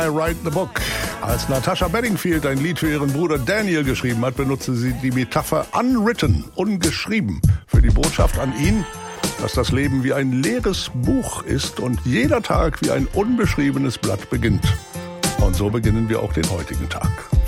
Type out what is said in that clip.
I write the book. Als Natasha Bedingfield ein Lied für ihren Bruder Daniel geschrieben hat, benutzte sie die Metapher unwritten, ungeschrieben, für die Botschaft an ihn, dass das Leben wie ein leeres Buch ist und jeder Tag wie ein unbeschriebenes Blatt beginnt. Und so beginnen wir auch den heutigen Tag.